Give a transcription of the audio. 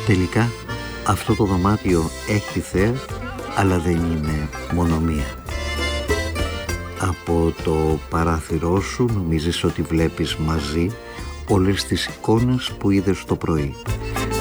Τελικά αυτό το δωμάτιο έχει θέα, αλλά δεν είναι μόνο μία. Από το παράθυρό σου νομίζεις ότι βλέπεις μαζί όλες τις εικόνες που είδες το πρωί.